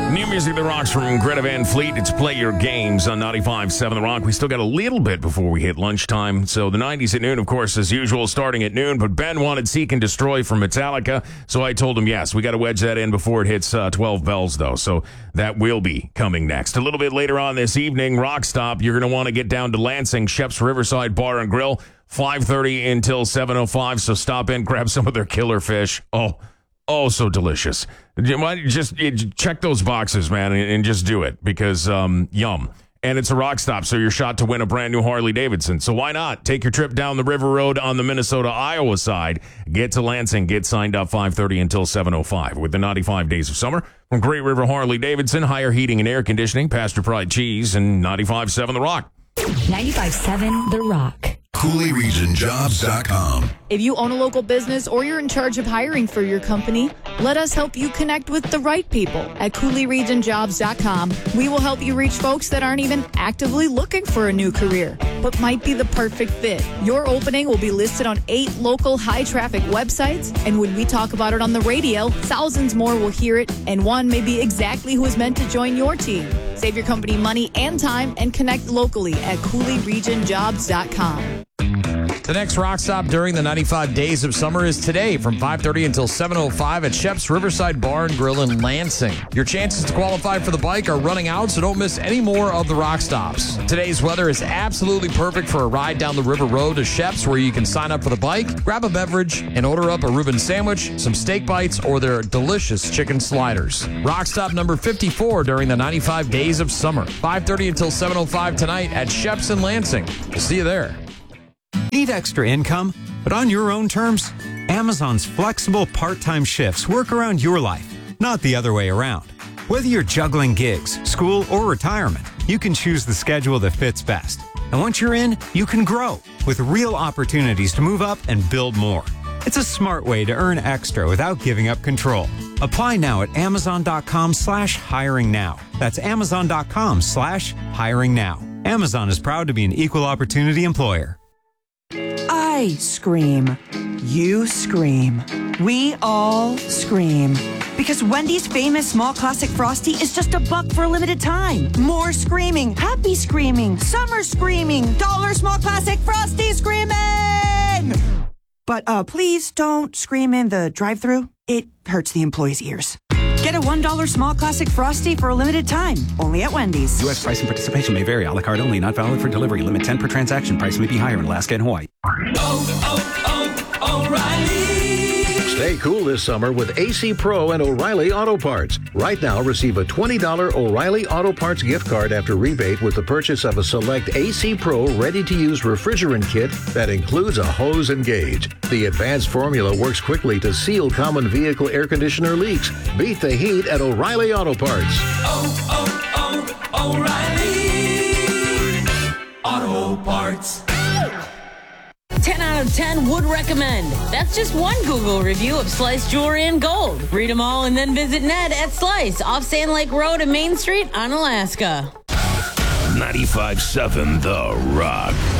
New music that rocks from Greta Van Fleet. It's Play Your Games on 95.7 The Rock. We still got a little bit before we hit lunchtime. So the 90s at noon, of course, as usual, starting at noon. But Ben wanted Seek and Destroy from Metallica. So I told him, yes, we got to wedge that in before it hits 12 bells, though. So that will be coming next. A little bit later on this evening, Rock Stop. You're going to want to get down to Lansing, Shep's Riverside Bar and Grill, 5:30 until 7:05. So stop in, grab some of their killer fish. Oh, so delicious. Just check those boxes, man, and just do it because yum. And it's a Rock Stop, so you're shot to win a brand new Harley Davidson. So why not? Take your trip down the River Road on the Minnesota-Iowa side. Get to Lansing. Get signed up 5:30 until 7:05 with the 95 Days of Summer. From Great River Harley Davidson, higher heating and air conditioning, Pasture Pride Cheese, and 95.7 The Rock. 95.7 The Rock. CooleyRegionJobs.com. If you own a local business or you're in charge of hiring for your company, let us help you connect with the right people at CooleyRegionJobs.com. We will help you reach folks that aren't even actively looking for a new career, but might be the perfect fit. Your opening will be listed on 8 local high-traffic websites, and when we talk about it on the radio, thousands more will hear it, and one may be exactly who is meant to join your team. Save your company money and time and connect locally at CooleyRegionJobs.com. The next Rock Stop during the 95 Days of Summer is today from 5:30 until 7:05 at Shep's Riverside Bar and Grill in Lansing. Your chances to qualify for the bike are running out, so don't miss any more of the Rock Stops. Today's weather is absolutely perfect for a ride down the River Road to Shep's, where you can sign up for the bike, grab a beverage, and order up a Reuben sandwich, some steak bites, or their delicious chicken sliders. Rock Stop number 54 during the 95 Days of Summer. 5:30 until 7:05 tonight at Shep's in Lansing. We'll see you there. Need extra income, but on your own terms? Amazon's flexible part-time shifts work around your life, not the other way around. Whether you're juggling gigs, school, or retirement, you can choose the schedule that fits best. And once you're in, you can grow with real opportunities to move up and build more. It's a smart way to earn extra without giving up control. Apply now at Amazon.com/hiring now. That's Amazon.com/hiring now. Amazon is proud to be an equal opportunity employer. I scream. You scream. We all scream. Because Wendy's famous small classic Frosty is just $1 for a limited time. More screaming. Happy screaming. Summer screaming. Dollar small classic Frosty screaming! But please don't scream in the drive-thru. It hurts the employees' ears. Get a $1 small classic Frosty for a limited time. Only at Wendy's. U.S. price and participation may vary. A la carte only. Not valid for delivery. Limit 10 per transaction. Price may be higher in Alaska and Hawaii. O'Reilly. Stay cool this summer with AC Pro and O'Reilly Auto Parts. Right now, receive a $20 O'Reilly Auto Parts gift card after rebate with the purchase of a select AC Pro ready-to-use refrigerant kit that includes a hose and gauge. The advanced formula works quickly to seal common vehicle air conditioner leaks. Beat the heat at O'Reilly Auto Parts. O'Reilly Auto Parts. 10 out of 10 would recommend. That's just one Google review of Slice Jewelry in Gold. Read them all and then visit Ned at Slice off Sand Lake Road and Main Street on Alaska. 95.7 The Rock.